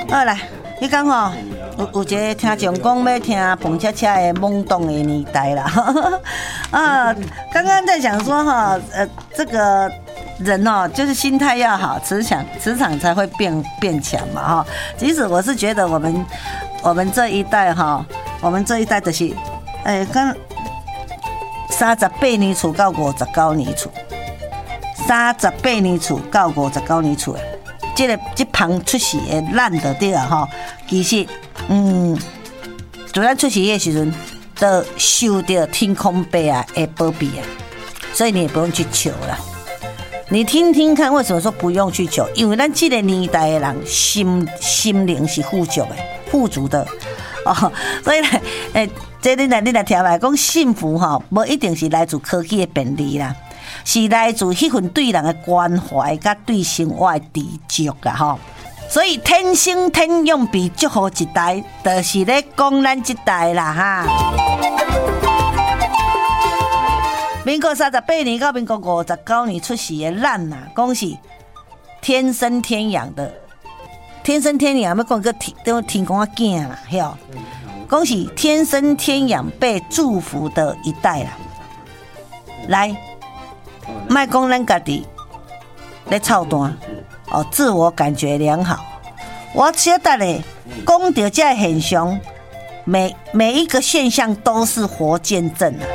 好来，你讲吼，有一个听众讲要听碰恰恰的懵懂的年代啦。啊，刚刚在讲说哈，这个人哦，就是心态要好，磁场才会变强嘛哈。其实我是觉得我们这一代哈，我们这一代就是，跟38年厝到59年厝，38年厝到59年厝的。这旁出世的咱就对了吼，其实自咱出世的时阵，都受到天空爸啊的保庇啊，所以你也不用去求了。你听听看，为什么说不用去求？因为咱这个年代的人心灵是富足的哦，所以呢，这你来听来讲幸福哈，不一定是来自科技的便利啦。是来自迄份对人的关怀，甲对生活的知足啊吼。所以天生天养比祝福一代，就是咧讲咱这代啦哈。民国38年到民国59年出世的咱啊，讲是天生天养的，天生天养要讲个天公仔囝啦，晓？讲是天生天养被祝福的一代啦，来。莫讲咱家己咧操蛋哦，自我感觉良好。我晓得咧，讲到这现象，每一个现象都是活见证啊。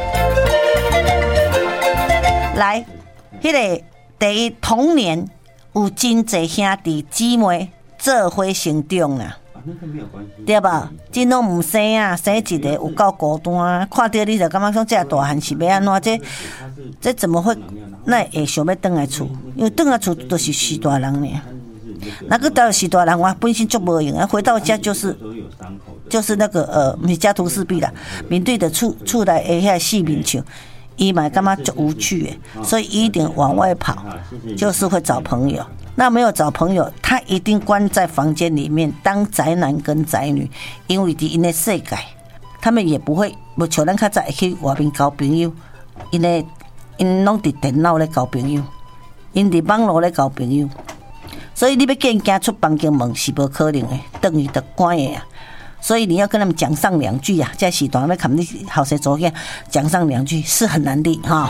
来，迄个第一童年有真侪兄弟姊妹做伙成长啦。对吧？真拢唔生啊，生一个有够孤单，看到你就感觉说这大汉是要安怎？这怎么会？那会想要回来厝？因为回来厝都是死大人呢。那个到死大人，我本身就无用啊，回到家就是那个不是家徒四壁啦，面对的厝内的遐四面墙，伊嘛感觉就无趣诶，所以一定往外跑，就是会找朋友。那没有找朋友，他一定关在房间里面当宅男跟宅女，因为伫因的世界，他们也不会无像咱较早会去外面交朋友，因拢伫电脑咧交朋友，因伫网络咧交朋友，所以你要见惊出房间门是无可能的，等于就关的啊。所以你要跟他们讲上两句啊，在时段要看你后生做囝讲上两句是很难的哈。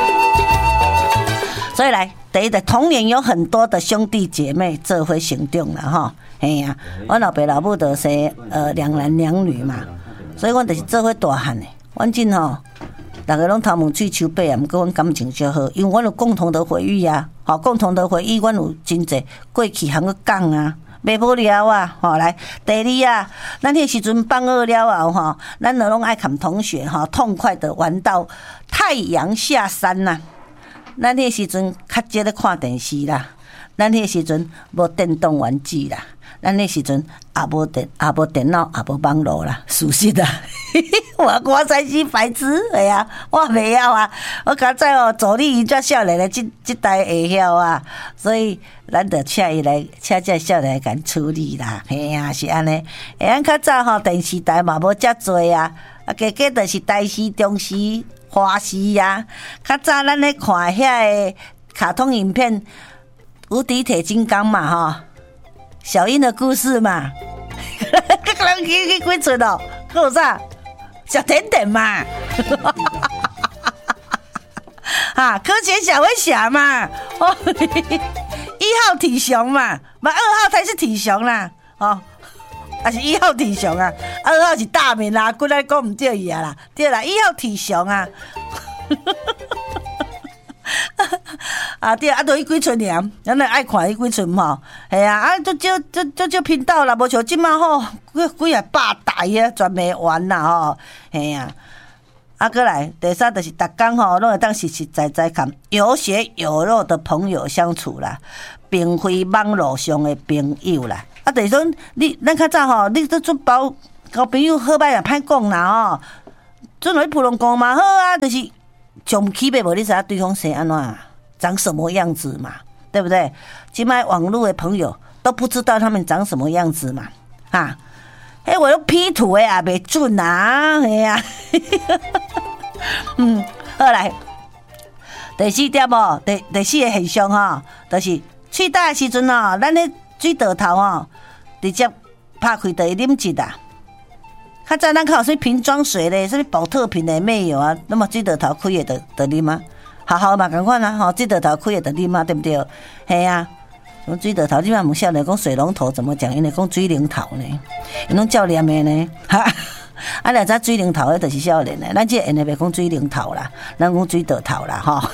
所以来，第一的童年有很多的兄弟姐妹做伙成长啦哈，哎呀，我老爸老母都是两男两女嘛，所以我就是做伙大汉的。阮真吼，大家拢头毛喙手背啊，毋过阮感情就好，因为阮有共同的回忆啊，好，共同的回忆，阮有真济过去通去讲啊。袂无聊啊，吼来，第二啊，咱迄时阵放学了后吼，咱就拢爱跟同学吼痛快的玩到太阳下山呐。咱迄时阵较少咧看电视啦，咱迄时阵无电动玩具啦，咱迄时阵也无电脑，也无网络啦，事实啊，我才是白痴，哎啊，我袂晓啊，我较早哦，助理伊遮少年的这代会晓啊，所以咱就请这少年来甲处理啦，嘿啊，是安尼。咱较早吼电视台嘛无遮多啊，加就是台视、中视、华视啊。较早咱咧看遐个卡通影片，无敌铁金刚嘛吼，小樱的故事嘛，人去几出哦，还有啥？小甜甜嘛，啊，科学小飞侠嘛，哦，1号体熊嘛，不，2号才是体熊啦，哦，还是1号体熊啊，2号是大明啦，过来讲唔对伊啊啦，对啦，1号体熊啊，啊对啊，都伊几寸尔，咱来爱看伊几寸吼，系啊，啊就频道啦，无像即马吼，几啊百台啊，全袂完啦吼，系啊，啊过来第三就是逐工吼，拢会当实实在在看有血有肉的朋友相处啦，并非网络上的朋友啦。啊，第三咱较早吼，你都做交朋友好歹也歹讲啦吼，做落去普通讲嘛好啊，就是上起码无你知影对方生安怎。长什么样子嘛，对不对？现在网络的朋友都不知道他们长什么样子嘛，啊，我用 P 图的也袂准啊，哎呀，好来，第四点哦，第四个现象吼，就是喙焦的时阵哦，咱咧水道头哦，直接拍开就会啉一啦。较早咱较有啥瓶装水咧，啥物保特瓶的没有啊？那么水道头开的就啉啊，学校嘛共款啊，吼，水道头开的就啉啊，对不对？系啊，讲水道头，你嘛问少年讲水龙头怎么讲？因为讲水龙头呢，因拢照念的呢，哈。啊，了知水龙头迄就是少年的，咱这因会袂讲水龙头啦，咱讲水道头啦，吼。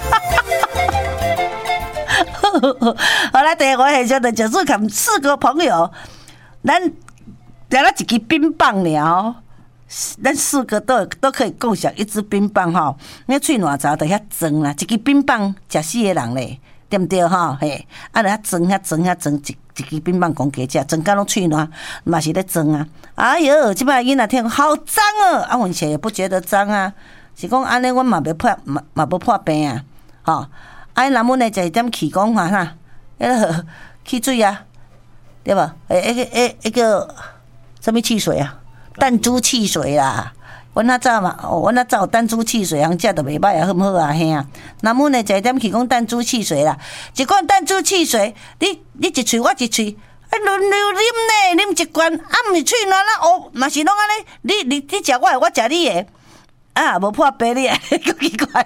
好啦，第二个现象就就是看4个朋友，咱拿了一支冰棒了，咱4个都可以共享一支冰棒吼。那喙烂糟就遐装啦，一支冰棒食4个人咧，对不对吼？嘿，啊，就遐装一支冰棒公家食，装到拢喙烂，嘛是咧装啊。哎哟，即摆囡仔听好脏哦，啊，阮却也不觉得脏啊，是讲安尼，阮嘛无破病啊，吼。啊，若阮咧食一点气讲哈哈，迄个汽水啊，对无？迄个什么汽水啊？弹珠汽水啦。阮较早嘛，阮较早有弹珠汽水，通食就袂歹啊，好毋好啊？嘿啊，若阮咧食一点气讲弹珠汽水啦，一罐弹珠汽水，你一喙我一喙，啊轮流啉呢，啉一罐，啊毋是喙烂啦，哦，若是拢安尼，你食我的，我食你的，啊无破病你的，够奇怪。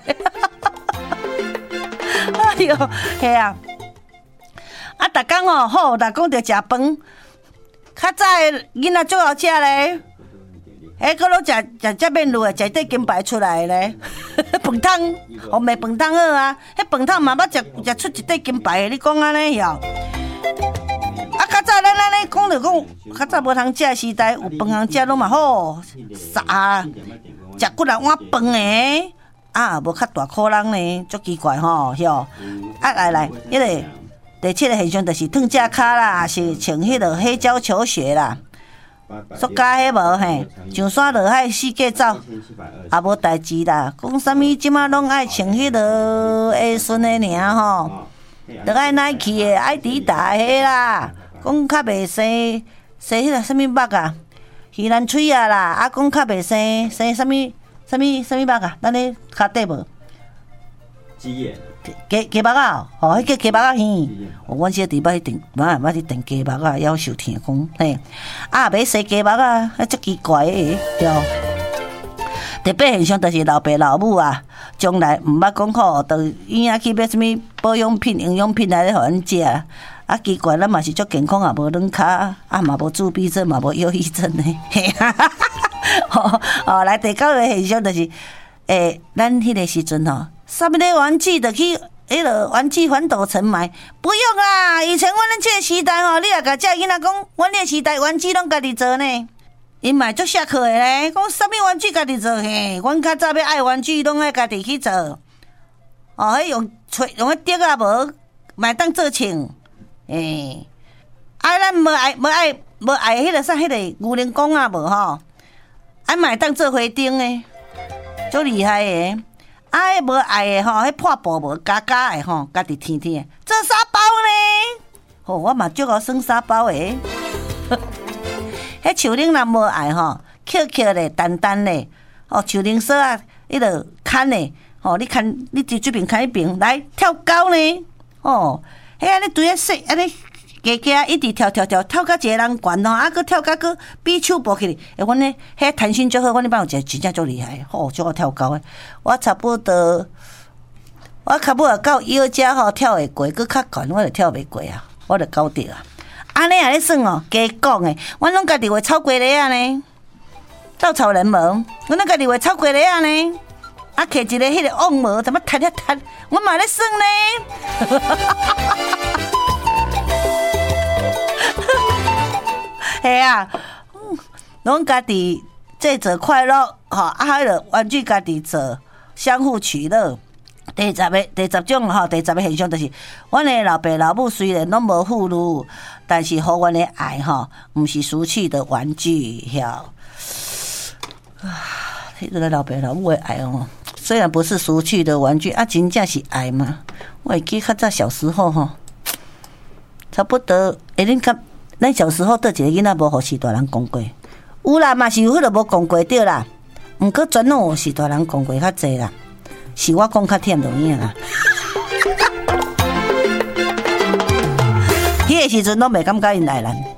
哎哟，系啊！啊，逐工哦，好，若讲着食饭，较早的囡仔最好食咧。搁拢食面卤的，食块金牌出来咧。饭汤，红糜饭汤好啊，迄饭汤嘛要食出一块金牌的，你讲安尼哟？啊，较早咱安尼讲着讲，较早无通食的时代，有饭通食拢嘛好，啥食几啊碗饭诶。啊，无较大可人呢，足奇怪吼，哟！啊，来，迄个第7个现象就是烫只骹啦，是穿迄个黑胶球鞋啦，塑胶迄无嘿，上山落海四界走，也无代志啦。讲啥物即马拢爱穿迄个下顺的尔吼，着爱 Nike 的、爱迪达的啦。讲较袂生迄个啥物肉啊，鱼兰喙啊啦，啊讲较袂生啥物。什么肉啊？咱咧骹底无？鸡眼。鸡肉啊！哦，迄个鸡肉啊耳。阮小弟捌去订，捌去订鸡肉啊，夭寿疼讲嘿。啊，买洗鸡肉啊，啊，足奇怪诶，对。特别现象就是老爸老母啊，将来毋捌讲好，就伊仔去买什物保养品、营养品来咧，互咱食。啊，奇怪，咱嘛是足健康，也无软脚，啊嘛无自闭症，嘛无忧郁症呢。嘿哦，来第9个现象就是，咱迄个时阵吼，啥物咧玩具就去迄个玩具反斗城买，不用啦。以前阮咧这个时代吼，你也甲遮囡仔讲，阮个时代玩具拢家己做呢。因嘛足适合的咧，讲啥物玩具家己做嘿，阮较早要爱玩具拢爱家己去做。哦，迄用迄竹啊无，嘛当做穿。咱无爱迄个啥迄个牛铃弓啊无吼。啊，嘛会当做花灯诶，足厉害诶！啊，迄无爱诶吼，迄破布无加诶吼，家己天天做沙包呢。吼，我嘛足好耍沙包诶。迄树林若无爱吼，翘咧，单咧，哦，树林锁啊，迄个牵咧，吼，你牵，你伫这边牵迄边，来跳高呢，哦，迄安尼对啊说安尼。加一直跳到一个人悬吼，啊，搁跳到搁比手步起哩。阮咧，迄弹性足好，阮咧班有一个真正足厉害，吼，足好跳高诶。我差不多到腰遮吼跳会过，搁较悬我就跳袂过啊，我就搞着啊。安尼也咧算哦，加讲诶，阮拢家己画草龟咧啊呢，稻草人无，阮拢家己画草龟咧啊呢，啊，摕一个迄个网无，怎么踢，阮嘛咧算呢。系啊，拢家己制作快乐，吼，啊，迄个玩具家己做，相互取乐。第十种吼，第10个现象就是，阮的老爸老母虽然拢无富裕，但是互阮的爱吼，毋是俗气的玩具，晓。啊，迄个老爸老母的爱哦，虽然不是俗气的玩具，啊，真正是爱嘛。我会记较早小时候吼，差不多，恁甲。咱小时候倒一个囡仔无互是大人讲过，有啦，嘛是有迄个无讲过对啦。毋过全拢有是大人讲过较济啦，是我讲较忝就影啦。迄个时阵拢袂感觉因爱咱，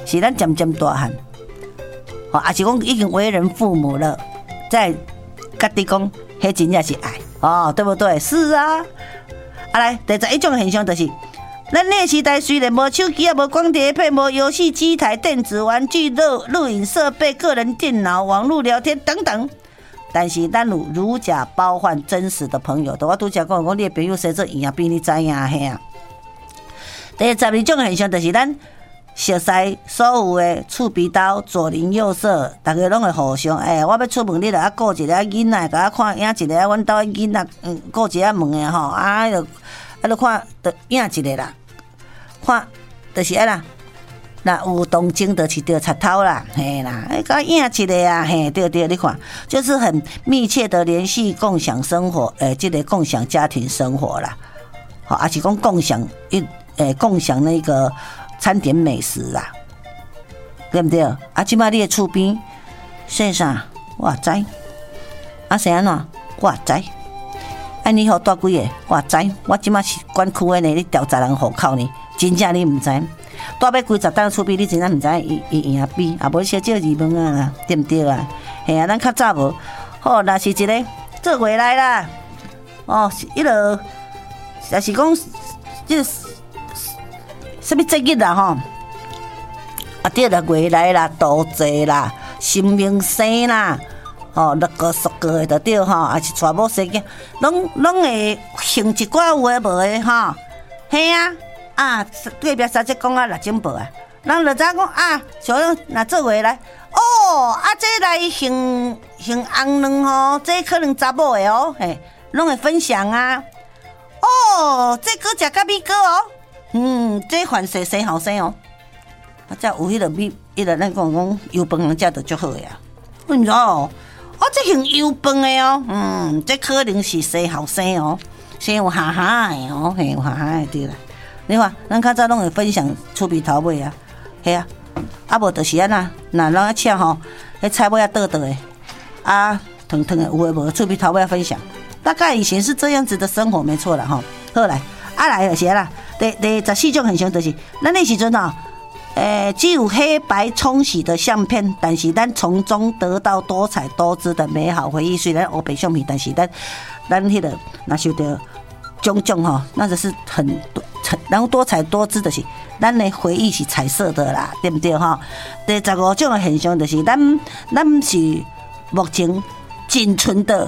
是咱渐渐大汉，还是讲已经为人父母了，再家己讲，迄真正是爱对不对？是啊。来，第11种现象就是，咱那个时代虽然无手机啊、无光碟片、无游戏机台、电子玩具、录影设备、个人电脑、网络聊天等等，但是咱有如假包换真实的朋友。我拄则讲，你的朋友生做样啊，比你知影嘿啊。第12种现象就是咱熟悉所有的厝边斗、左邻右舍，大家拢会互相我要出门，你著啊顾一下囡仔，甲我看影一个阮兜的囡仔，顾一下门的吼，就看，就影一个啦，看，就是啦。那有动静就是着插头啦，嘿啦，甲影一个啊，嘿，对，你看，就是很密切的联系、共享生活，这个共享家庭生活啦，好，还是讲共享共享那个餐点美食啦，对不对？即摆你的厝边说啥？我知。是安怎？我知。你好住几个？我知。我即摆是管区的呢，你调10人户口呢，真正你唔知。住要几十单厝边，你真正唔知伊赢比，也无小少二问啊啦，对不对啊？嘿啊，咱较早无。好，若是一个做月来啦，迄落，若是讲即什么节日啦吼？对啦，月来啦、渡祭啦、新明生啦，6个、10个就对吼，也是娶某生囝，拢会兴一寡有诶无诶吼，嘿隔壁三姐讲6种报啊，人就知讲像若做月来，这来兴红卵吼，这可能查某诶嘿，拢会分享啊，这个食甲米糕这饭菜生好生才有迄个米，咱讲油饭人食就足好呀。为什么？这型油饭的这可能是生好生生有哈哈的嘿有哈哈的对啦。你看，咱较早拢会分享厝边头尾啊，嘿啊，无就是安那，咱啊请迄菜尾倒的烫的有诶无？厝边头尾分享，大概以前是这样子的生活，没错啦好来，来就是啦。第14种现象就是，咱那时阵只有黑白冲洗的相片，但是咱从中得到多彩多姿的美好回忆。虽然黑白相片，但是咱迄个若收到种那就是然后多彩多姿的是，咱的回忆是彩色的啦，对不对第15种的现象就是，咱是目前仅存的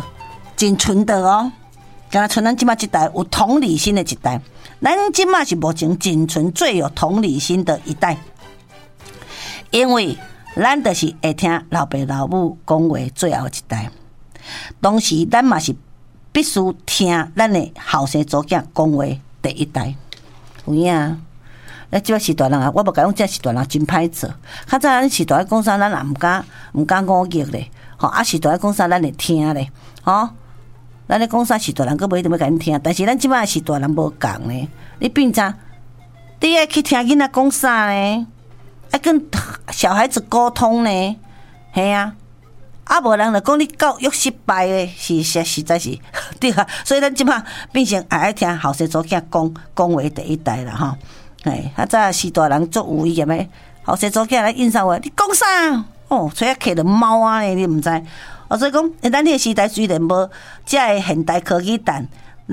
敢若像咱即马一代有同理心的一代。咱即马是目前仅存最有同理心的一代，因为咱就是会听老爸老母讲话最后一代，同时咱嘛是必须听咱的后生祖囝讲话第一代。有影咱即摆时代人我无甲讲，这时代人真歹做。较早咱时代讲啥，咱也毋敢误解咧，时代讲啥，咱会听咧，咱咧讲啥时代人，佫无一定要甲恁听。但是咱即摆时代人无共呢，你变怎？你爱去听囡仔讲啥呢？爱跟小孩子沟通呢？嘿啊！无人就讲你教育失败的，实在是对啊。所以咱即摆变成爱听后生祖囝讲话第一代啦吼。较早时代人足有意的，后生祖囝来应啥话？你讲啥？吹啊客着猫啊呢，你毋知？所以讲，咱迄个时代虽然无这个现代科技，但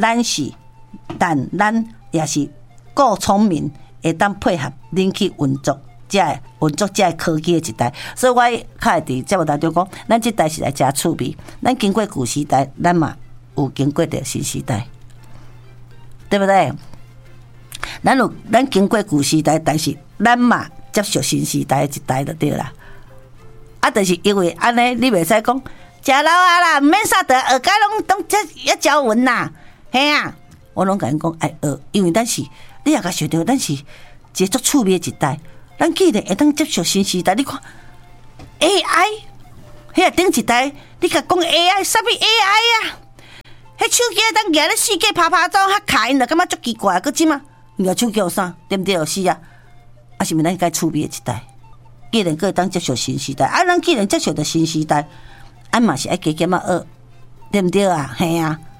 咱也是够聪明，会当配合恁去运作这个科技的一代。所以我较会伫节目当中讲，咱这代是来真趣味。咱经过旧时代，咱嘛有经过着新时代，对不对？咱经过旧时代，但是咱嘛接受新时代的一代就对啦。就是因为安尼，你袂使讲。食老啊啦，毋免啥的，学甲拢要教文啦，嘿啊！我拢甲因讲爱学，因为咱是你也甲想到，咱是一个足趣味的一代，咱既然会当接受新时代，你看 AI， 迄个顶一代，你甲讲 AI， 啥物 AI 啊？迄手机当举咧世界拍走，较卡因就感觉足奇怪，佮即嘛，举手机有啥？对毋对？是啊，是毋是咱该趣味的一代？既然会当接受新时代，咱既然接受着新时代。嘛是爱加减学，对不对啊？嘿啊！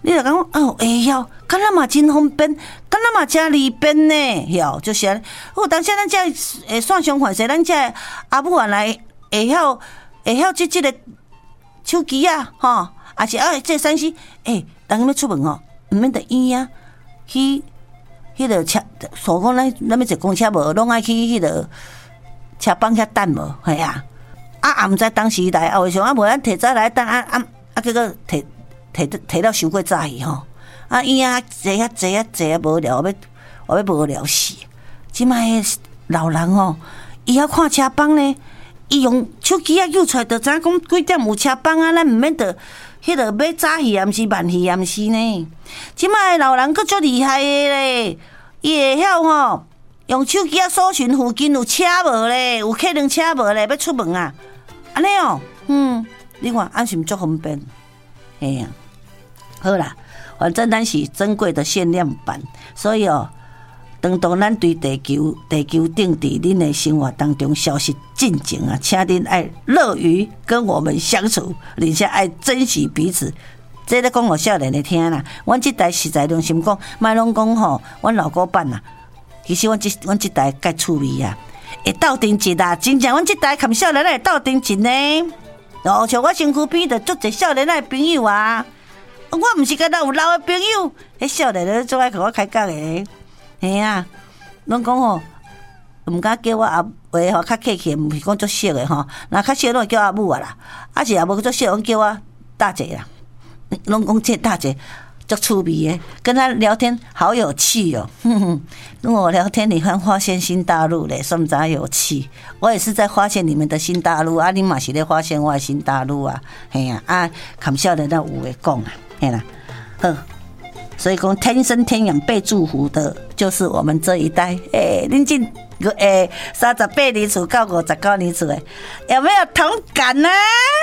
你就讲哦，会晓，敢若嘛真方便，敢若嘛真利便呢，哟，就是安尼。有当时咱遮线上款式，咱遮阿母原来会晓即个手机啊，吼，也是这三 C， 人要出门吼，毋免得远啊，去迄个车，所讲咱要坐公车无，拢爱去迄个车帮遐等无，系啊。也毋知当时来，为啥无咱提早来等结果提了伤过早去吼。伊坐无聊，我要无聊死。即摆老人吼，伊晓看车帮呢，伊用手机揪出来，就知影讲几点有车帮啊，咱毋免得迄个买早去也毋是慢去也毋是呢。即摆老人佫足厉害的咧，伊会晓吼用手机搜寻附近有车无咧，有客人车无咧，要出门啊，安尼哦，你看安是毋足方便，嘿呀。好啦，反正咱是珍贵的限量版，所以哦，当咱对地球顶伫恁的生活当中消失进前啊，请恁爱乐于跟我们相处，而且爱珍惜彼此。这咧讲互少年的听啦，阮即代实在良心讲，莫拢讲吼，阮老古板啊，其实阮即代介趣味啊，会斗阵一啊，真正阮即代含少年会斗阵一呢。哦，像我身躯边就足侪少年的朋友啊。我毋是敢若有老的朋友，迄少年咧做爱甲我开讲的，嘿啊，拢讲吼，毋敢叫我阿话吼较客气，毋是讲足熟的吼，若较熟拢叫阿母啊啦，啊是也无足熟，拢叫我大姐啦，拢讲这大姐足趣味的，跟他聊天好有趣哦，跟我聊天你会发现新大陆嘞，算咋有趣？我也是在发现你们的新大陆啊，你嘛是咧发现我的新大陆啊，嘿啊，看少年那有话讲啊。好，所以讲天生天养被祝福的，就是我们这一代。恁这38年厝到59年厝的，有没有同感呢？